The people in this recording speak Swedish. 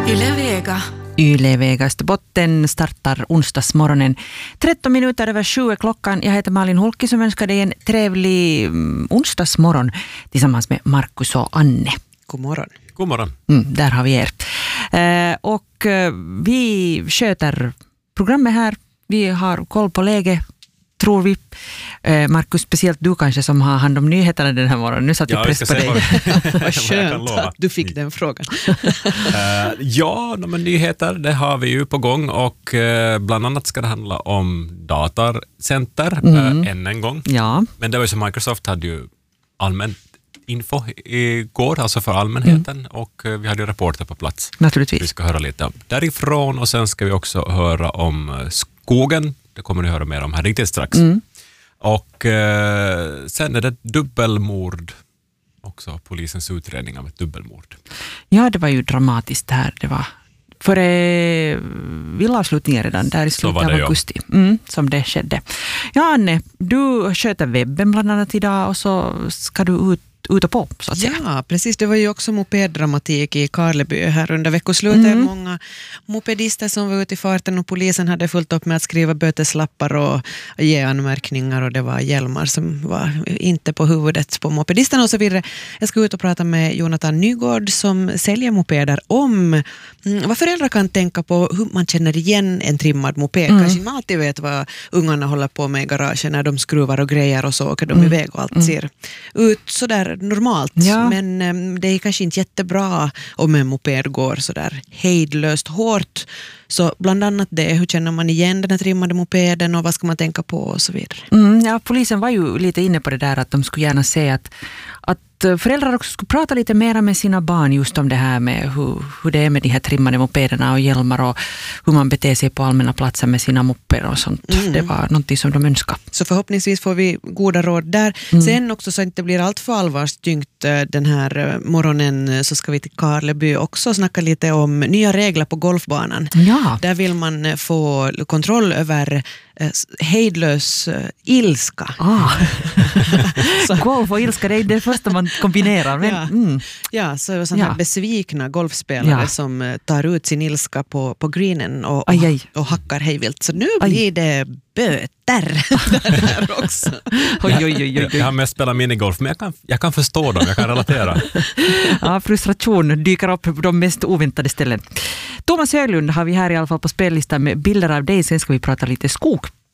Yle Vega. Yle Vega Österbotten startar onsdagsmorgonen. 13 minuter över 7 klockan. Jag heter Malin Hulki som önskar dig en trevlig onsdagsmorgon tillsammans med Markus och Anne. God morgon. God morgon. Där har vi er. Och vi sköter programmet här. Vi har koll på läge, tror vi. Markus, speciellt du kanske som har hand om nyheterna den här morgonen. Nu satt vi press på dig. Vad skönt att du fick den frågan. Men nyheter, det har vi ju på gång och bland annat ska det handla om datacenter än en gång. Ja. Men det var ju så Microsoft hade ju allmän info igår, alltså för allmänheten och vi hade ju rapporter på plats. Naturligtvis. Vi ska höra lite därifrån och sen ska vi också höra om skogen. Det kommer ni höra mer om här riktigt strax. Och sen är det dubbelmord också, polisens utredning av ett dubbelmord. Ja, det var ju dramatiskt här. Det var före villavslutningen redan där i slutet av augusti som det skedde. Ja, Anne, du sköter webben bland annat idag och så ska du ut och på, så att säga. Ja, precis. Det var ju också mopeddramatik i Karleby här under veckoslutet. Många mopedister som var ute i farten och polisen hade fullt upp med att skriva böteslappar och ge anmärkningar och det var hjälmar som var inte på huvudet på mopedisterna och så vidare. Jag ska ut och prata med Jonathan Nygård som säljer mopeder om vad föräldrar kan tänka på hur man känner igen en trimmad moped. Kanske man alltid vet vad ungarna håller på med i garagen när de skruvar och grejer och så åker de iväg och allt ser ut sådär normalt, men det är kanske inte jättebra om en moped går sådär hejdlöst hårt. Så bland annat det, hur känner man igen den här trimmade mopeden och vad ska man tänka på och så vidare. Ja, polisen var ju lite inne på det där att de skulle gärna se att föräldrar också skulle prata lite mer med sina barn just om det här med hur det är med de här trimmade mopederna och hjälmar och hur man beter sig på allmänna platser med sina mopper och sånt. Det var någonting som de önskade. Så förhoppningsvis får vi goda råd där. Sen också så att det inte blir allt för allvarstyngt den här morgonen så ska vi till Karleby också snacka lite om nya regler på golfbanan. Ja. Där vill man få kontroll över hejdlös ilska. Golf och ilska, det är det första man kombinerar. Men, så sådana här besvikna golfspelare som tar ut sin ilska på greenen och hackar hejvilt. Så nu blir det böter där också. Jag har mest spelat minigolf, men jag kan förstå dem, jag kan relatera. Ja, frustration dyker upp på de mest oväntade ställen. Thomas Höglund har vi här i alla fall på spellistan med bilder av dig. Sen ska vi prata lite skog